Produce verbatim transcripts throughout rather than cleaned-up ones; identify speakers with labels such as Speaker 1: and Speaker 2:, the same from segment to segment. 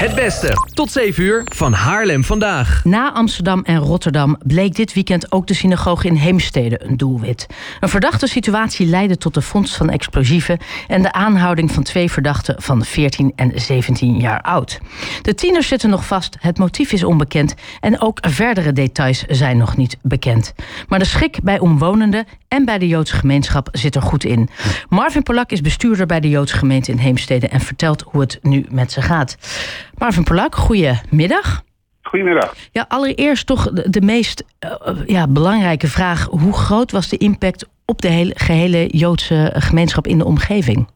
Speaker 1: Het beste. Tot zeven uur van Haarlem vandaag.
Speaker 2: Na Amsterdam en Rotterdam bleek dit weekend ook de synagoge in Heemstede een doelwit. Een verdachte situatie leidde tot de vondst van explosieven en de aanhouding van twee verdachten van veertien en zeventien jaar oud. De tieners zitten nog vast, het motief is onbekend en ook verdere details zijn nog niet bekend. Maar de schrik bij omwonenden en bij de Joodse gemeenschap zit er goed in. Marvin Polak is bestuurder bij de Joodse gemeente in Heemstede en vertelt hoe het nu met ze gaat. Marvin Polak, goedemiddag.
Speaker 3: Goedemiddag.
Speaker 2: Ja, allereerst toch de, de meest uh, ja, belangrijke vraag. Hoe groot was de impact op de hele, gehele Joodse gemeenschap in de omgeving?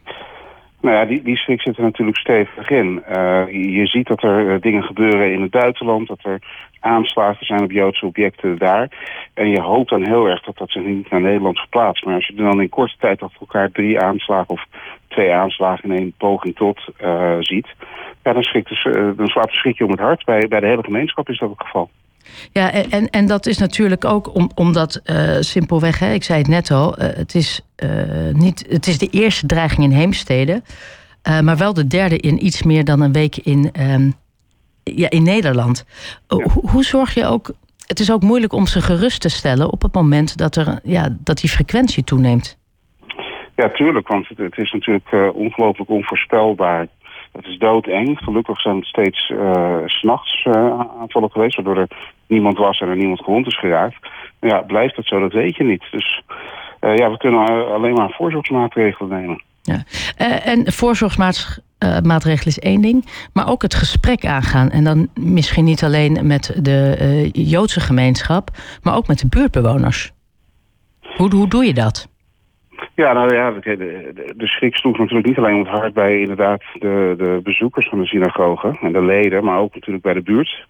Speaker 3: Nou ja, die, die schrik zit er natuurlijk stevig in. Uh, je, je ziet dat er uh, dingen gebeuren in het buitenland, dat er aanslagen zijn op Joodse objecten daar. En je hoopt dan heel erg dat dat zich niet naar Nederland verplaatst. Maar als je dan in korte tijd achter elkaar drie aanslagen of twee aanslagen in één poging tot uh, ziet, ja, dan, schrikt dus, uh, dan slaat een schrikje om het hart. Bij, bij de hele gemeenschap is dat het geval.
Speaker 2: Ja, en, en dat is natuurlijk ook om, omdat uh, simpelweg, hè, ik zei het net al, uh, het, is, uh, niet, het is de eerste dreiging in Heemstede, uh, maar wel de derde in iets meer dan een week in, um, ja, in Nederland. Uh,
Speaker 3: Ja.
Speaker 2: hoe, hoe zorg je ook, het is ook moeilijk om ze gerust te stellen op het moment dat, er, ja, dat die frequentie toeneemt.
Speaker 3: Ja, tuurlijk, want het, het is natuurlijk uh, ongelooflijk onvoorspelbaar. Het is doodeng. Gelukkig zijn het steeds uh, 's nachts uh, aanvallen geweest, waardoor er niemand was en er niemand gewond is geraakt. Maar ja, blijft het zo, dat weet je niet. Dus uh, ja, we kunnen alleen maar voorzorgsmaatregelen nemen.
Speaker 2: Ja. Uh, en voorzorgsmaatregelen is één ding, maar ook het gesprek aangaan. En dan misschien niet alleen met de uh, Joodse gemeenschap, maar ook met de buurtbewoners. Hoe, hoe doe je dat?
Speaker 3: Ja, nou ja, de, de, de schrik sloeg natuurlijk niet alleen op het hart bij inderdaad de, de bezoekers van de synagoge en de leden, maar ook natuurlijk bij de buurt.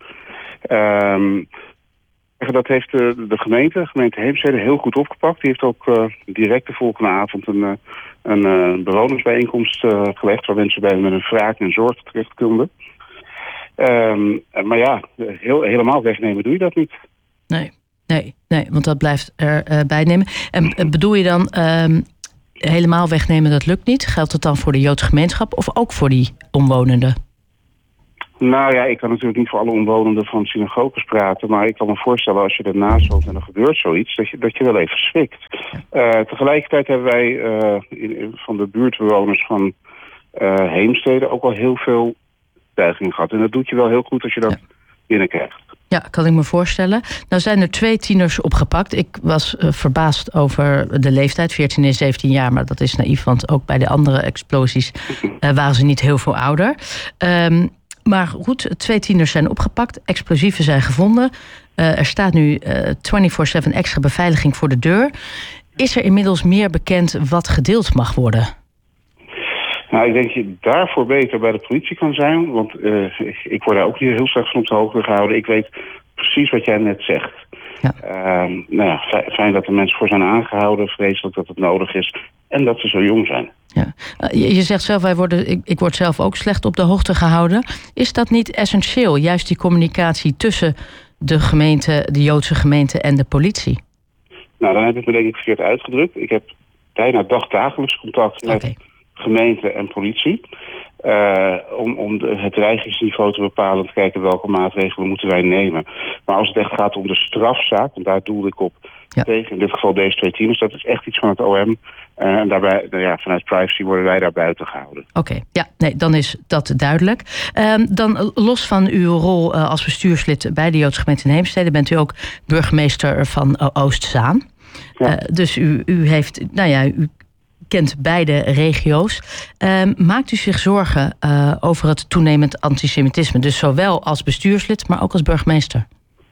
Speaker 3: Um, dat heeft de, de gemeente, de gemeente Heemstede, heel goed opgepakt. Die heeft ook uh, direct de volgende avond een, uh, een uh, bewonersbijeenkomst uh, gelegd, waar mensen bij met een vraag en zorg terecht konden. Um, maar ja, heel, helemaal wegnemen doe je dat niet.
Speaker 2: Nee. Nee, nee, want dat blijft erbij uh, nemen. En uh, bedoel je dan uh, helemaal wegnemen, dat lukt niet? Geldt het dan voor de Joodse gemeenschap of ook voor die omwonenden?
Speaker 3: Nou ja, ik kan natuurlijk niet voor alle omwonenden van synagoges praten, maar ik kan me voorstellen als je ernaast woont en er gebeurt zoiets, dat je, dat je wel even schrikt. Uh, tegelijkertijd hebben wij uh, in, in, van de buurtbewoners van uh, Heemstede ook al heel veel tuiging gehad. En dat doet je wel heel goed als je dat ja. binnenkrijgt.
Speaker 2: Ja, kan ik me voorstellen. Nou zijn er twee tieners opgepakt. Ik was uh, verbaasd over de leeftijd, veertien en zeventien jaar. Maar dat is naïef, want ook bij de andere explosies uh, waren ze niet heel veel ouder. Um, maar goed, twee tieners zijn opgepakt. Explosieven zijn gevonden. Uh, er staat nu uh, vierentwintig zeven extra beveiliging voor de deur. Is er inmiddels meer bekend wat gedeeld mag worden?
Speaker 3: Nou, ik denk dat je daarvoor beter bij de politie kan zijn. Want uh, ik word daar ook hier heel slecht van op de hoogte gehouden. Ik weet precies wat jij net zegt. Ja. Uh, nou ja, fijn dat er mensen voor zijn aangehouden. Vreselijk dat het nodig is. En dat ze zo jong zijn.
Speaker 2: Ja. Uh, je, je zegt zelf, wij worden, ik, ik word zelf ook slecht op de hoogte gehouden. Is dat niet essentieel? Juist die communicatie tussen de gemeente, de Joodse gemeente en de politie?
Speaker 3: Nou, dan heb ik me denk ik verkeerd uitgedrukt. Ik heb bijna dagdagelijks contact met... Okay. gemeente en politie. Uh, om, om de, het dreigingsniveau te bepalen, te kijken welke maatregelen moeten wij nemen. Maar als het echt gaat om de strafzaak, en daar doelde ik op ja. tegen, in dit geval deze twee tieners, dat is echt iets van het O M. Uh, en daarbij, nou ja, vanuit privacy worden wij daar buiten gehouden.
Speaker 2: Oké, okay. ja, nee, dan is dat duidelijk. Uh, dan los van uw rol uh, als bestuurslid bij de Joodse gemeente in Heemstede, bent u ook burgemeester van uh, Oostzaan. Ja. Uh, dus u, u heeft, nou ja, u kent beide regio's. Uh, maakt u zich zorgen uh, over het toenemend antisemitisme? Dus zowel als bestuurslid, maar ook als burgemeester?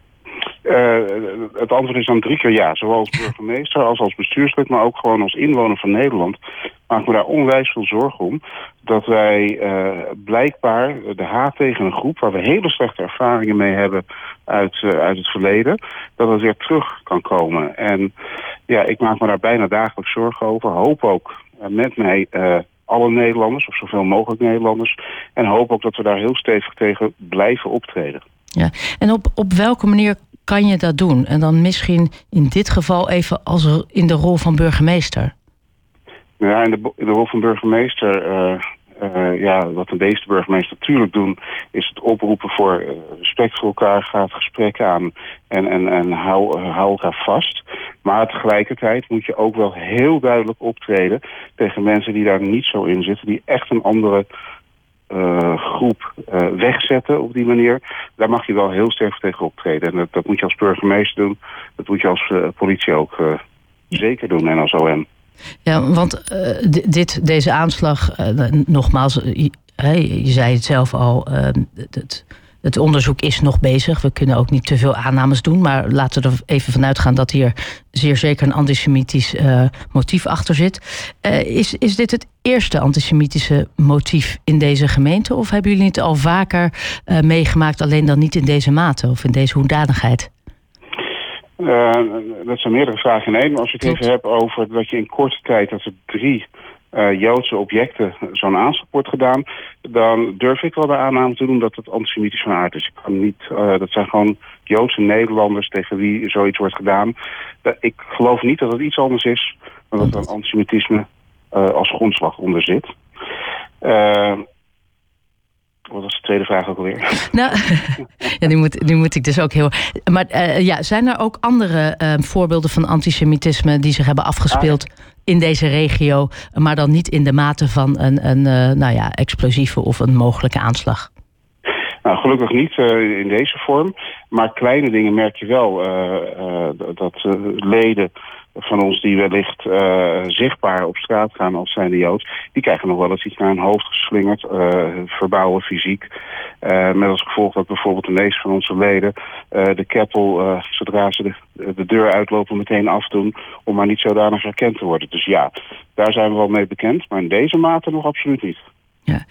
Speaker 3: Uh, het antwoord is dan drie keer ja. Zowel als burgemeester als als bestuurslid, maar ook gewoon als inwoner van Nederland. Maak me daar onwijs veel zorgen om. Dat wij uh, blijkbaar de haat tegen een groep waar we hele slechte ervaringen mee hebben uit, uh, uit het verleden, dat het weer terug kan komen. En ja, ik maak me daar bijna dagelijks zorgen over. Hoop ook uh, met mij uh, alle Nederlanders, of zoveel mogelijk Nederlanders. En hoop ook dat we daar heel stevig tegen blijven optreden. Ja,
Speaker 2: en op, op welke manier kan je dat doen? En dan misschien in dit geval even als in de rol van burgemeester.
Speaker 3: Ja, in de, in de rol van burgemeester uh, Uh, ja, wat de meeste burgemeesters natuurlijk doen, is het oproepen voor uh, respect voor elkaar, ga het gesprek aan en, en, en hou, uh, hou elkaar vast. Maar tegelijkertijd moet je ook wel heel duidelijk optreden tegen mensen die daar niet zo in zitten, die echt een andere uh, groep uh, wegzetten op die manier. Daar mag je wel heel sterk tegen optreden. En dat, dat moet je als burgemeester doen, dat moet je als uh, politie ook uh, zeker doen en als O M.
Speaker 2: Ja, want uh, dit, deze aanslag, uh, nogmaals, uh, je, je zei het zelf al, uh, het, het onderzoek is nog bezig. We kunnen ook niet te veel aannames doen, maar laten we er even vanuit gaan dat hier zeer zeker een antisemitisch uh, motief achter zit. Uh, is, is dit het eerste antisemitische motief in deze gemeente? Of hebben jullie het al vaker uh, meegemaakt, alleen dan niet in deze mate of in deze hoedanigheid?
Speaker 3: Uh, dat zijn meerdere vragen in één. Maar als je het even hebt over dat je in korte tijd dat er drie uh, Joodse objecten zo'n aanslag wordt gedaan, dan durf ik wel de aanname te doen dat het antisemitisch van aard is. Ik kan niet, uh, dat zijn gewoon Joodse Nederlanders tegen wie zoiets wordt gedaan. Uh, ik geloof niet dat het iets anders is dan dat er een antisemitisme uh, als grondslag onder zit. Uh, Wat was de tweede vraag ook alweer?
Speaker 2: Nou, ja, nu, moet, nu moet ik dus ook heel... Maar uh, ja, zijn er ook andere uh, voorbeelden van antisemitisme die zich hebben afgespeeld ah, ja. in deze regio, maar dan niet in de mate van een, een uh, nou ja, explosieve of een mogelijke aanslag?
Speaker 3: Nou, gelukkig niet uh, in deze vorm. Maar kleine dingen merk je wel uh, uh, dat uh, leden van ons die wellicht uh, zichtbaar op straat gaan als zijnde Joods, die krijgen nog wel eens iets naar hun hoofd geslingerd, uh, verbaal of fysiek. Uh, met als gevolg dat bijvoorbeeld de meeste van onze leden uh, de keppel, uh, zodra ze de, de deur uitlopen, meteen afdoen om maar niet zodanig herkend te worden. Dus ja, daar zijn we wel mee bekend, maar in deze mate nog absoluut niet.
Speaker 2: Ja.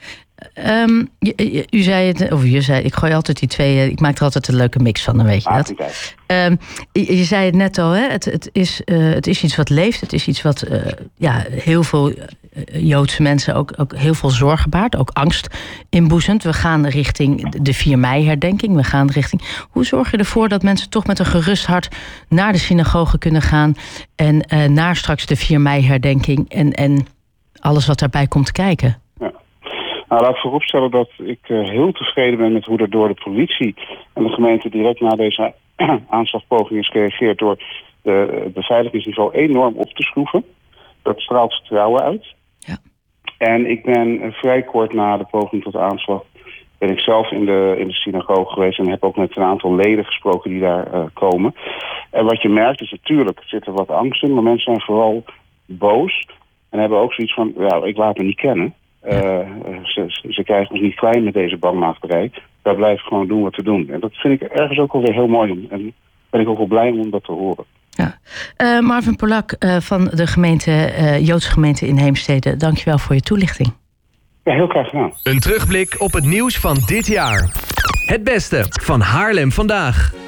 Speaker 2: Um, je, u zei het, of je zei, ik gooi altijd die twee, ik maak er altijd een leuke mix van, dan weet je ah, dat. Um, je, je zei het net al, hè? Het, het, is, uh, het is iets wat leeft, het is iets wat uh, ja, heel veel uh, Joodse mensen ook, ook heel veel zorgen baart, ook angst inboezemt. We gaan richting de vier mei herdenking, we gaan richting... Hoe zorg je ervoor dat mensen toch met een gerust hart naar de synagoge kunnen gaan en uh, naar straks de vier mei herdenking en, en alles wat daarbij komt kijken?
Speaker 3: Nou, laat ik vooropstellen dat ik uh, heel tevreden ben met hoe er door de politie en de gemeente direct na deze aanslagpoging is gereageerd door de beveiligingsniveau enorm op te schroeven. Dat straalt vertrouwen uit. Ja. En ik ben uh, vrij kort na de poging tot de aanslag ben ik zelf in de, in de synagoge geweest en heb ook met een aantal leden gesproken die daar uh, komen. En wat je merkt is natuurlijk, er zit er wat angst in, maar mensen zijn vooral boos en hebben ook zoiets van, ja, ik laat me niet kennen. Uh, ze, ze krijgen ons niet klein met deze bangmakerij. Wij blijven gewoon doen wat we doen. En dat vind ik ergens ook alweer heel mooi om. En ben ik ook wel blij om dat te horen.
Speaker 2: Ja. Uh, Marvin Polak uh, van de gemeente, uh, Joodse gemeente in Heemstede. Dankjewel voor je toelichting.
Speaker 3: Ja, heel graag gedaan.
Speaker 1: Een terugblik op het nieuws van dit jaar. Het beste van Haarlem vandaag.